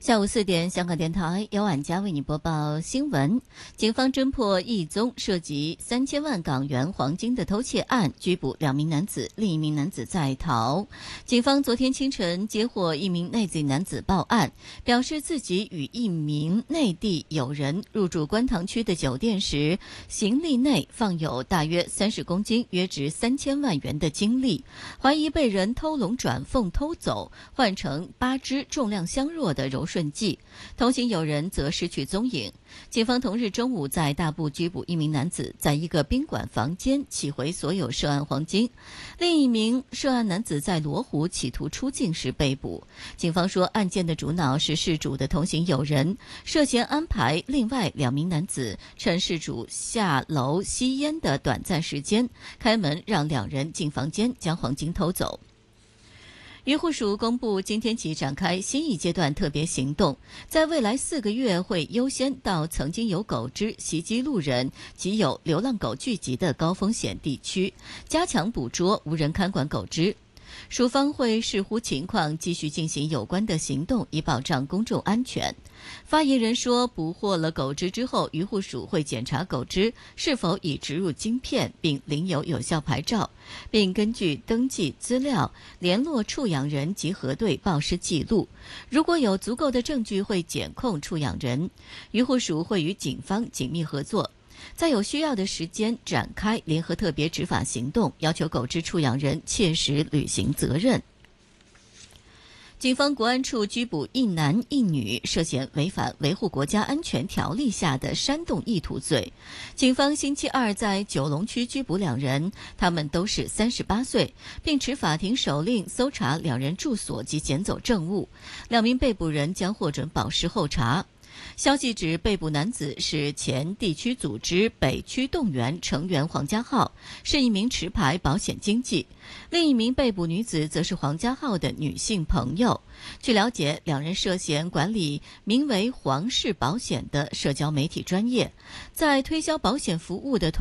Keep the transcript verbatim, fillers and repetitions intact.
下午四点，香港电台由婉佳为你播报新闻。警方侦破一宗涉及三千万港元黄金的偷窃案，拘捕两名男子，另一名男子在逃。警方昨天清晨接获一名内地男子报案，表示自己与一名内地友人入住观塘区的酒店时，行李内放有大约三十公斤、约值三千万元的金粒，怀疑被人偷龙转凤偷走，换成八支重量相若的柔顺剂，同行友人则失去踪影。警方同日中午在大埔拘捕一名男子，在一个宾馆房间起回所有涉案黄金，另一名涉案男子在罗湖企图出境时被捕。警方说，案件的主脑是事主的同行友人，涉嫌安排另外两名男子趁事主下楼吸烟的短暂时间，开门让两人进房间将黄金偷走。渔护署公布，今天起展开新一阶段特别行动，在未来四个月会优先到曾经有狗只袭击路人及有流浪狗聚集的高风险地区，加强捕捉无人看管狗只。署方会视乎情况继续进行有关的行动，以保障公众安全。发言人说，捕获了狗只之后，渔护署会检查狗只是否已植入晶片并领有有效牌照，并根据登记资料联络畜养人及核对报失记录。如果有足够的证据，会检控畜养人。渔护署会与警方紧密合作，在有需要的时间展开联合特别执法行动，要求狗只畜养人切实履行责任。警方国安处拘捕一男一女，涉嫌违反维护国家安全条例下的煽动意图罪。警方星期二在九龙区拘捕两人，他们都是三十八岁，并持法庭手令搜查两人住所及捡走证物。两名被捕人将获准保释候查。消息指，被捕男子是前地区组织北区动员成员黄家浩，是一名持牌保险经纪；另一名被捕女子则是黄家浩的女性朋友。据了解，两人涉嫌管理名为黄氏保险的社交媒体专业，在推销保险服务的